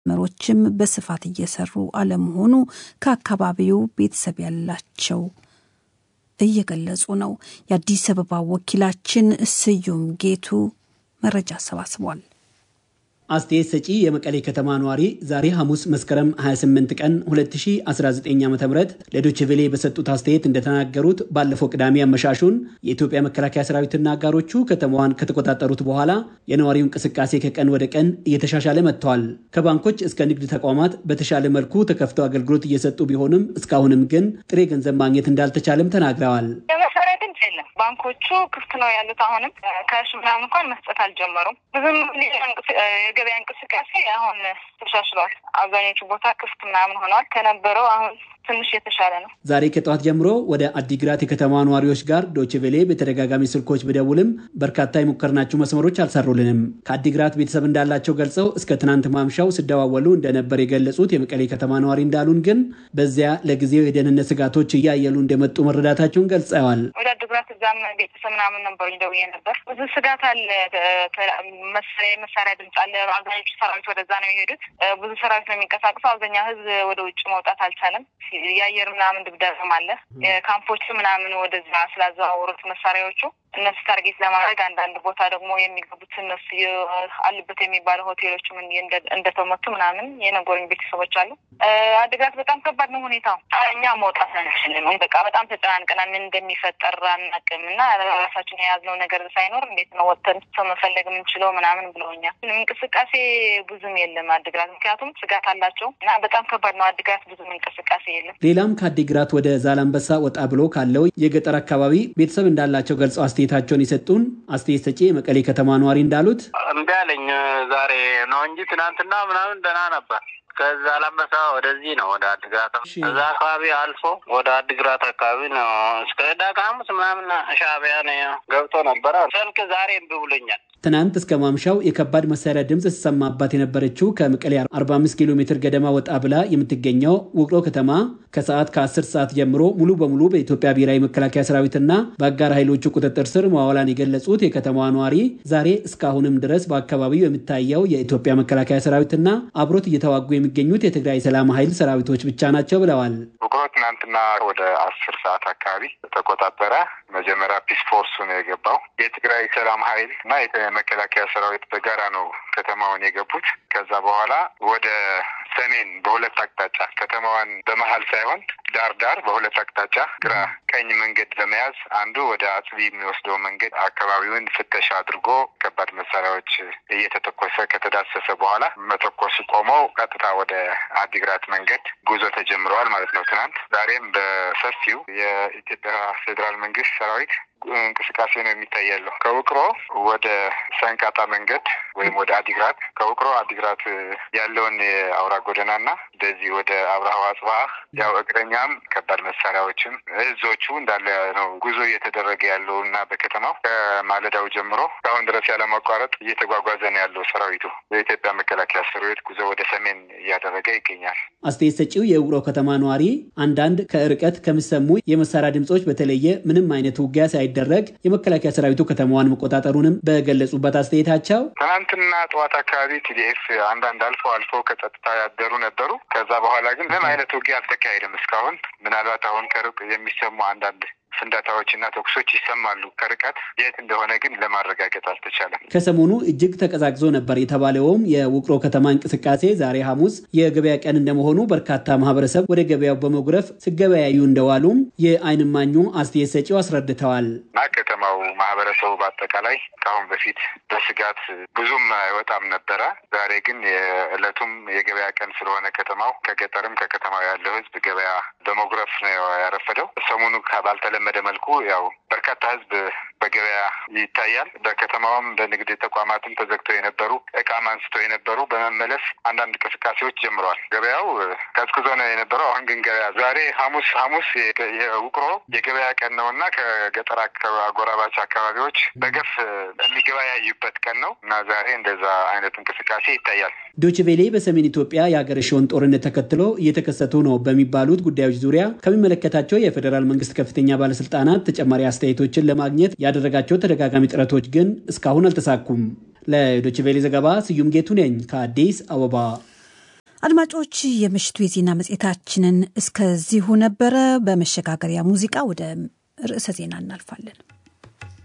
መሮችም በስፋት እየሰሩ አለመሆኑ ከአካባቢው ቤተሰብ ያላቸው እየገለጹ ነው። የአዲስ አበባ ወኪላችን ስዩም ጌቱ መረጃ ሰባስቧል። አስተያየት ሰጪ የመቀሌ ከተማ ኗሪ ዛሬ ሐሙስ መስከረም 28 ቀን 2019 ዓ.ም ለዶይቼ ቬለ በሰጡት አስተያየት እንደተናገሩት ባለፈው ቅዳሜ አመሻሹን የኢትዮጵያ መከላከያ ሰራዊትና አጋሮቹ ከተማዋን ከተቆጣጠሩት በኋላ የነዋሪው እንቅስቃሴ ከቀን ወደ ቀን እየተሻሻለ መጥቷል። ከባንኮች እስከ ንግድ ተቋማት በተሻለ መልኩ ተከፍተው አገልግሎት እየሰጡ ቢሆንም እስካሁንም ግን ጥሬ ገንዘብ ማግኘት እንዳልተቻለም ተናግረዋል። ባንኮቹ ክፍት ነው ያሉት። አሁንም ካሽ ምናምን እንኳን መስጠት አልጀመሩም። ብዙም የገበያ እንቅስቃሴ አሁን ተሻሽሏል። አብዛኞቹ ቦታ ክፍት ምናምን ሆኗል። ከነበረው አሁን ትንሽ የተሻለ ነው። ዛሬ ከጠዋት ጀምሮ ወደ አዲግራት የከተማ ነዋሪዎች ጋር ዶይቼ ቬለ በተደጋጋሚ ስልኮች ብደውልም በርካታ የሙከርናቸው መስመሮች አልሰሩልንም። ከአዲግራት ቤተሰብ እንዳላቸው ገልጸው እስከ ትናንት ማምሻው ሲደዋወሉ እንደነበር የገለጹት የመቀሌ ከተማ ነዋሪ እንዳሉን ግን በዚያ ለጊዜው የደህንነት ስጋቶች እያየሉ እንደመጡ መረዳታቸውን ገልጸዋል። ወደ አዲግራት እዛም ቤተሰብ ምናምን ነበር ደውዬ ነበር። ብዙ ስጋት አለ። መሳሪያ ድምጽ አለ። አብዛኞቹ ሰራዊት ወደዛ ነው የሄዱት። ብዙ ሰራዊት ነው የሚንቀሳቀሰው። አብዛኛው ህዝብ ወደ ውጭ መውጣት አልቻለም። የአየር ምናምን ድብደባም አለ። ካምፖቹ ምናምን ወደዛ ስላዘዋወሩት መሳሪያዎቹ እነሱ ታርጌት ለማድረግ አንዳንድ ቦታ ደግሞ የሚገቡት እነሱ አሉበት የሚባለው ሆቴሎችም እንደተመቱ ምናምን የነገሩኝ ቤተሰቦች አሉ። አዲግራት በጣም ከባድ ነው ሁኔታው። እኛ መውጣት አንችልም። በቃ በጣም ተጨናንቀናል። ምን እንደሚፈጠር አናውቅም እና ራሳችን የያዝነው ነገር ሳይኖር እንዴት ነው ወጥተን ሰው መፈለግ የምንችለው ምናምን ብለውኛል። እንቅስቃሴ ብዙም የለም አዲግራት፣ ምክንያቱም ስጋት አላቸው እና በጣም ከባድ ነው አዲግራት። ብዙም እንቅስቃሴ የለም። ሌላም ከአዲግራት ወደ ዛላንበሳ ወጣ ብሎ ካለው የገጠር አካባቢ ቤተሰብ እንዳላቸው ገልጸው አስተያየታቸውን የሰጡን አስተያየት ሰጪ የመቀሌ ከተማ ነዋሪ እንዳሉት እምቢ አለኝ ዛሬ ነው እንጂ ትናንትና ምናምን ደህና ነበር። ከዛ ላምበሳ ወደዚህ ነው ወደ አዲግራት እዛ አካባቢ አልፎ ወደ አዲግራት አካባቢ ነው እስከ ዳካሙስ ምናምን ሻዕቢያ ነው ገብቶ ነበር። ስልክ ዛሬ እምቢ ብሎኛል። ትናንት እስከ ማምሻው የከባድ መሳሪያ ድምጽ ሲሰማባት የነበረችው ከመቀሌ 45 ኪሎ ሜትር ገደማ ወጣ ብላ የምትገኘው ውቅሮ ከተማ ከሰዓት ከ10 ሰዓት ጀምሮ ሙሉ በሙሉ በኢትዮጵያ ብሔራዊ መከላከያ ሰራዊትና በአጋር ኃይሎቹ ቁጥጥር ስር መዋላን የገለጹት የከተማዋ ነዋሪ ዛሬ እስካሁንም ድረስ በአካባቢው የሚታየው የኢትዮጵያ መከላከያ ሰራዊትና አብሮት እየተዋጉ የሚገኙት የትግራይ ሰላም ኃይል ሰራዊቶች ብቻ ናቸው ብለዋል። ውቅሮ ትናንትና ወደ 10 ሰዓት አካባቢ ተቆጣጠረ። መጀመሪያ ፒስ ፎርስ ነው የገባው። የትግራይ ሰላም ኃይል እና የመከላከያ ሰራዊት በጋራ ነው ከተማውን የገቡት። ከዛ በኋላ ወደ ሰሜን በሁለት አቅጣጫ ከተማዋን በመሃል ሳይሆን ዳር በሁለት አቅጣጫ ግራ ቀኝ መንገድ በመያዝ አንዱ ወደ አጽቢ የሚወስደው መንገድ አካባቢውን ፍተሻ አድርጎ ከባድ መሳሪያዎች እየተተኮሰ ከተዳሰሰ በኋላ መተኮስ ቆመው ቀጥታ ወደ አዲግራት መንገድ ጉዞ ተጀምረዋል ማለት ነው። ትናንት ዛሬም በሰፊው የኢትዮጵያ ፌዴራል መንግስት ሰራዊት እንቅስቃሴ ነው የሚታየው። ከውቅሮ ወደ ሰንቃጣ መንገድ ወይም ወደ አዲግራት ከውቅሮ አዲግራት ያለውን የአውራ ጎዳናና እንደዚህ ወደ አብርሃው አጽባ ያው እግረኛም ከባድ መሳሪያዎችም እዞቹ እንዳለ ነው ጉዞ እየተደረገ ያለውና በከተማው ከማለዳው ጀምሮ አሁን ድረስ ያለማቋረጥ እየተጓጓዘ ነው ያለው ሰራዊቱ። የኢትዮጵያ መከላከያ ሰራዊት ጉዞ ወደ ሰሜን እያደረገ ይገኛል። አስተያየት ሰጪው የውቅሮ ከተማ ነዋሪ አንዳንድ ከርቀት ከሚሰሙ የመሳሪያ ድምጾች በተለየ ምንም አይነት ውጊያ ሳይደረግ የመከላከያ ሰራዊቱ ከተማዋን መቆጣጠሩንም በገለጹበት አስተያየታቸው ትናንትና ጠዋት አካባቢ ቲዲኤፍ አንዳንድ አልፎ ከጸጥታ ያደሩ ነበሩ። ከዛ በኋላ ግን ምንም አይነት ውጊያ አልተካሄደም እስካሁን። ምናልባት አሁን ከሩቅ የሚሰሙ አንዳንድ ፍንዳታዎችና ተኩሶች ይሰማሉ ከርቀት። የት እንደሆነ ግን ለማረጋገጥ አልተቻለም። ከሰሞኑ እጅግ ተቀዛቅዞ ነበር የተባለውም የውቅሮ ከተማ እንቅስቃሴ ዛሬ ሐሙስ የገበያ ቀን እንደመሆኑ በርካታ ማህበረሰብ ወደ ገበያው በመጉረፍ ሲገበያዩ እንደዋሉም የዓይን እማኙ አስተያየት ሰጪው አስረድተዋል። ከተማው ማህበረሰቡ በአጠቃላይ ከአሁን በፊት በስጋት ብዙም አይወጣም ነበረ። ዛሬ ግን የዕለቱም የገበያ ቀን ስለሆነ ከተማው ከገጠርም ከከተማው ያለው ህዝብ ገበያ በመጉረፍ ነው ያረፈደው። ሰሞኑ ባልተለመደ መልኩ ያው በርካታ ህዝብ በገበያ ይታያል። በከተማውም በንግድ ተቋማትም ተዘግተው የነበሩ እቃም አንስተው የነበሩ በመመለስ አንዳንድ እንቅስቃሴዎች ጀምረዋል። ገበያው ቀዝቅዞ ነው የነበረው። አሁን ግን ገበያ ዛሬ ሐሙስ የውቅሮ የገበያ ቀን ነውና ከገጠር አጎራባች አካባቢዎች በገፍ የሚገበያዩበት ቀን ነው እና ዛሬ እንደዛ አይነት እንቅስቃሴ ይታያል። ዶይቼ ቬለ በሰሜን ኢትዮጵያ የሀገረሸውን ጦርነት ተከትሎ እየተከሰቱ ነው በሚባሉት ጉዳዮች ዙሪያ ከሚመለከታቸው የፌዴራል መንግስት ከፍተኛ ባለስልጣናት ተጨማሪ አስተያየቶችን ለማግኘት ያደረጋቸው ተደጋጋሚ ጥረቶች ግን እስካሁን አልተሳኩም። ለዶይቼ ቬለ ዘገባ ስዩም ጌቱ ነኝ ከአዲስ አበባ። አድማጮች የምሽቱ የዜና መጽሔታችንን እስከዚሁ ነበረ። በመሸጋገሪያ ሙዚቃ ወደ ርዕሰ ዜና እናልፋለን።